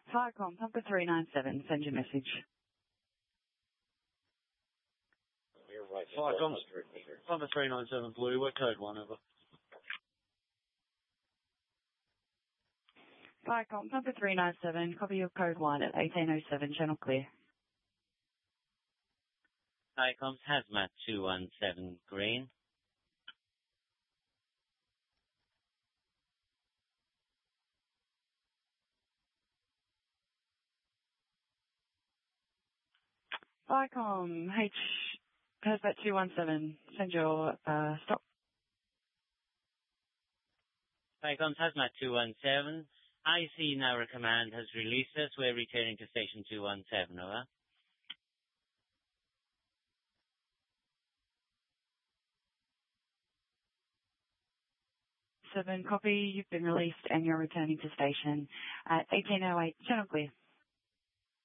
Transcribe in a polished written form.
Firecom, Pumper 397, send your message. Firecom, Pumper 397 Blue, we're code 1, over. Firecom, Pumper 397, copy your code 1 at 1807, channel clear. Firecom's Hazmat 217 Green. Viacom, Hazmat 217, send your stop. Viacom's Hazmat 217, IC Nara Command has released us. We're returning to station 217, over. 7, copy, you've been released and you're returning to station at 1808, channel clear.